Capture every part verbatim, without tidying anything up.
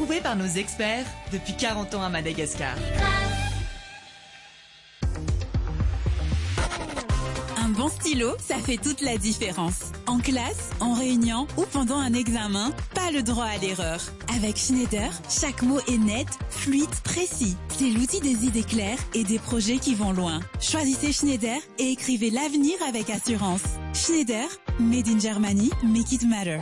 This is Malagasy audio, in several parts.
Approuvée par nos experts depuis quarante ans à Madagascar. Un bon stylo, ça fait toute la différence. En classe, en réunion ou pendant un examen, pas le droit à l'erreur. Avec Schneider, chaque mot est net, fluide, précis. C'est l'outil des idées claires et des projets qui vont loin. Choisissez Schneider et écrivez l'avenir avec assurance. Schneider, made in Germany, make it matter.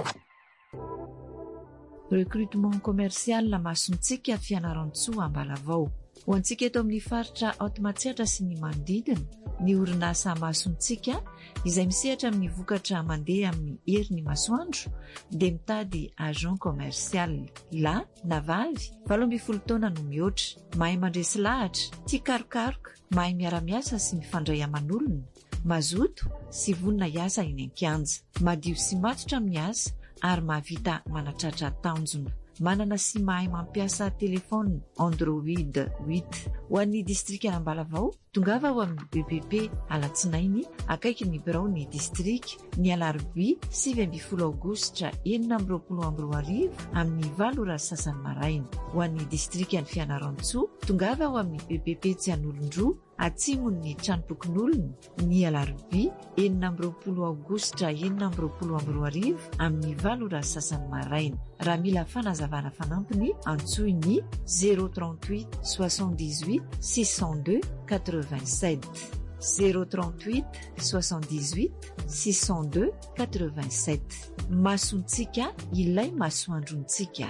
Recrutement commercial masontsika fianaran-tsoa ambalavao. Ho antsika eto amin'ny faritra Aotamatsetra sy ny manodidina, ny orinasa masontsika izay misehatra amin'ny vokatra mandeha amin'ny herin'ny masoandro dia mitady agent commercial lahy na vavy valo ambin'ny folo taona no mihoatra, mahay mandresy lahatra, tia karokaroka, mahay miara-miasa sy mifandray aman'olona, mazoto sy vonona hiasa eny an-kianja, madio sy matotra amin'ny asa ary mahavita manatratra tanjona. Manana sy mahay mampiasa telefona Android eight. Ho an'ny distrika Ambalavao, tongava ho amin'ny B B P Alatsinainy, akaiky ny birao ny distrika, ny alarobia sivy ambin'ny folo aogositra enina amby roapolo amby roa arivo amin'ny valo ora sasany maraina. Ho an'ny distrika ny Fianarantsoa, tongava ho amin'ny B B P Tsian'olondroa, atsimony trano tokon'olona, ny alarobia enina amby roapolo aogositra enina amby roapolo amby roa arivo amin'ny valo ora sasany maraina. Raha mila fanazavana fanampiny, antsoy ny zéro trente-huit soixante-dix-huit six cent deux quatre-vingt-sept. zéro trente-huit soixante-dix-huit six cent deux quatre-vingt-sept. Masontsika, ilay masoandrontsika.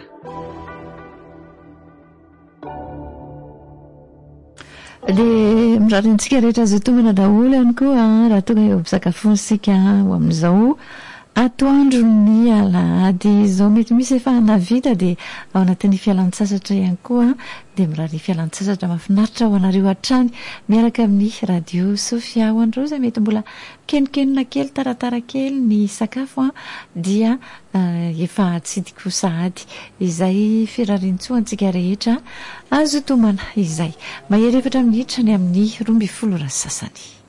Le mirarintsika rehetra zay tongana daholo ihany koa raha tonga eo misakafoantsika ho amin'izao atoandro ny alahady izao mety misy efa navita dia ao anatin'ny fialan-tsasatra ihany koa dia mirary fialan-tsasatra mahafinaritra ho anareo hatrany miaraka amin'ny radio Sofia. Ho anareo izay mety mbola kenikenina kely taratara kely ny sakafo dia efa atsidiko sahady izay firarintsoantsika rehetra azo tomana izay mahery efatra minitra ny amin'ny roa ambin'ny folo ora sasany.